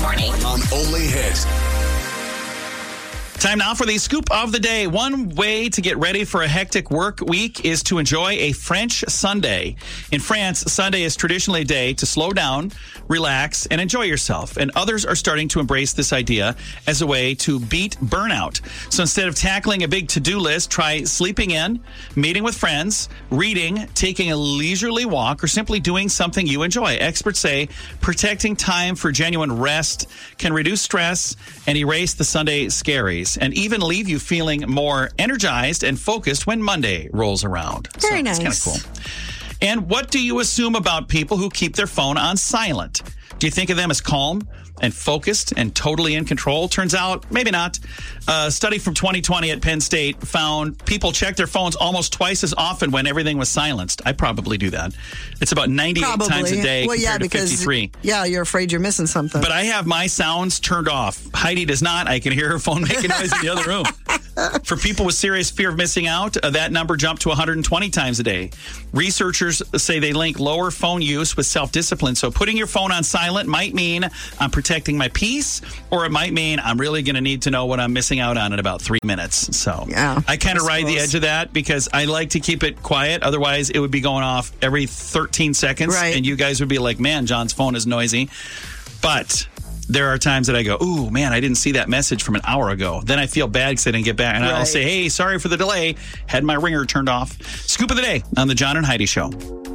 morning. On Only Hit. Time now for the scoop of the day. One way to get ready for a hectic work week is to enjoy a French Sunday. In France, Sunday is traditionally a day to slow down, relax, and enjoy yourself. And others are starting to embrace this idea as a way to beat burnout. So instead of tackling a big to-do list, try sleeping in, meeting with friends, reading, taking a leisurely walk, or simply doing something you enjoy. Experts say protecting time for genuine rest can reduce stress and erase the Sunday scaries, and even leave you feeling more energized and focused when Monday rolls around. Very nice. It's kind of cool. And what do you assume about people who keep their phone on silent? Do you think of them as calm and focused and totally in control? Turns out, maybe not. A study from 2020 at Penn State found people check their phones almost twice as often when everything was silenced. I probably do that. It's about 98 times a day compared to 53. Yeah, you're afraid you're missing something. But I have my sounds turned off. Heidi does not. I can hear her phone making noise in the other room. For people with serious fear of missing out, that number jumped to 120 times a day. Researchers say they link lower phone use with self-discipline. So putting your phone on silent might mean I'm protecting my peace, or it might mean I'm really going to need to know what I'm missing out on in about 3 minutes. So yeah, I kind of ride the edge of that because I like to keep it quiet. Otherwise, it would be going off every 13 seconds. Right. And you guys would be like, man, John's phone is noisy. But there are times that I go, ooh, man, I didn't see that message from an hour ago. Then I feel bad because I didn't get back. And I'll say, hey, sorry for the delay. Had my ringer turned off. Scoop of the day on the John and Heidi Show.